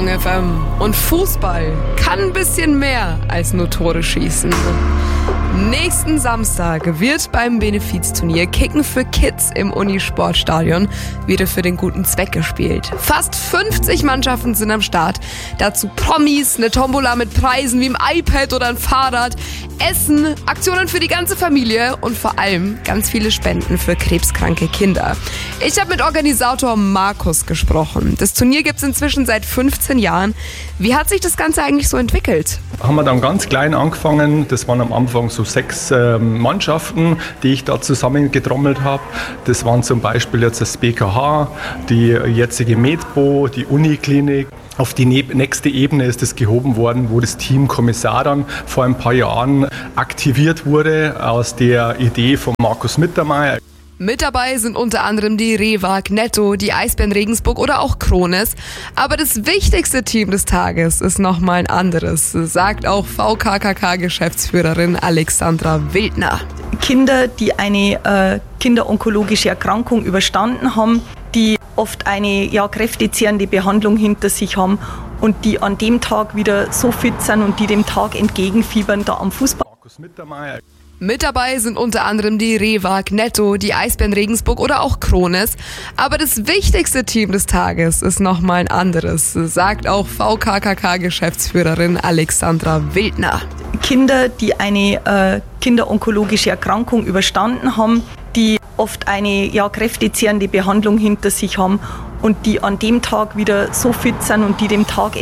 Detektor FM. Und Fußball kann ein bisschen mehr als nur Tore schießen. Nächsten Samstag wird beim Benefizturnier Kicken für Kids im Unisportstadion wieder für den guten Zweck gespielt. Fast 50 Mannschaften sind am Start. Dazu Promis, eine Tombola mit Preisen wie ein iPad oder ein Fahrrad, Essen, Aktionen für die ganze Familie und vor allem ganz viele Spenden für krebskranke Kinder. Ich habe mit Organisator Markus gesprochen. Das Turnier gibt es inzwischen seit 15 Jahren. Wie hat sich das Ganze eigentlich so entwickelt? Haben wir dann ganz klein angefangen. Das waren am Anfang so 6 Mannschaften, die ich da zusammengetrommelt habe. Das waren zum Beispiel jetzt das BKH, die jetzige Medbo, die Uniklinik. Auf die nächste Ebene ist es gehoben worden, wo das Team Kommissar dann vor ein paar Jahren aktiviert wurde aus der Idee von Markus Mittermeier. Mit dabei sind unter anderem die Rewag, Netto, die Eisbären Regensburg oder auch Krones. Aber das wichtigste Team des Tages ist nochmal ein anderes, sagt auch VKKK-Geschäftsführerin Alexandra Wildner. Kinder, die eine kinderonkologische Erkrankung überstanden haben, die oft eine kräftezehrende Behandlung hinter sich haben und die an dem Tag wieder so fit sind und die dem Tag entgegenfiebern, da am Fußball. Mit dabei sind unter anderem die Rewag, Netto, die Eisbären Regensburg oder auch Krones. Aber das wichtigste Team des Tages ist nochmal ein anderes, sagt auch VKKK-Geschäftsführerin Alexandra Wildner. Kinder, die eine kinderonkologische Erkrankung überstanden haben, die oft eine kräftezehrende Behandlung hinter sich haben und die an dem Tag wieder so fit sind und die dem Tag